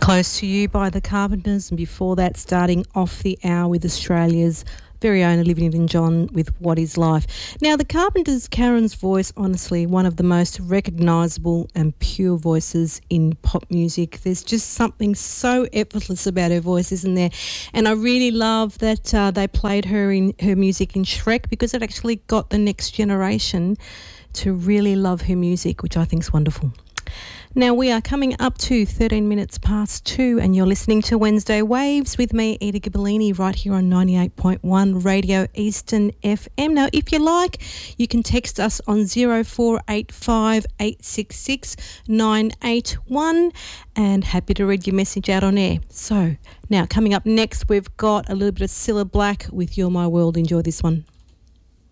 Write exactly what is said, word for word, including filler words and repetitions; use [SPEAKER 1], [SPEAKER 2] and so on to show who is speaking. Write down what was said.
[SPEAKER 1] Close to You by the Carpenters, and before that, starting off the hour with Australia's very own Olivia Newton-John with What Is Life. Now, the Carpenters, Karen's voice, honestly, one of the most recognisable and pure voices in pop music. There's just something so effortless about her voice, isn't there? And I really love that uh, they played her in her music in Shrek, because it actually got the next generation to really love her music, which I think is wonderful. Now, we are coming up to thirteen minutes past two, and you're listening to Wednesday Waves with me, Eda Gibellini, right here on ninety-eight point one Radio Eastern F M. Now, if you like, you can text us on zero four eight five eight six six nine eight one, and happy to read your message out on air. So, now, coming up next, we've got a little bit of Cilla Black with You're My World. Enjoy this one.